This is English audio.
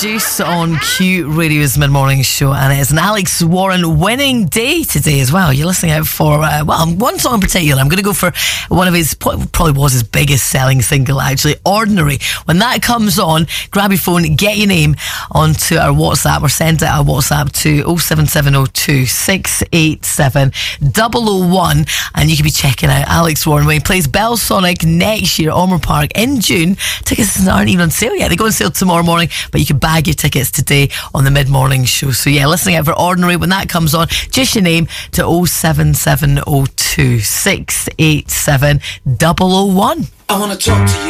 Juice on Q Radio's mid-morning show, and it is an Alex Warren winning day today as well. You're listening out for one song in particular. I'm going to go for one of his, probably was his biggest selling single actually, Ordinary. When that comes on, grab your phone, get your name onto our WhatsApp, or send it our WhatsApp to 07702 687 001, and you can be checking out Alex Warren when he plays Belsonic next year, Ormer Park in June. Tickets aren't even on sale yet. They go on sale tomorrow morning, but you can bag your tickets today on the mid-morning show. So yeah, listening out for Ordinary when that comes on. Just your name to 07702 687 001. I want to talk to you.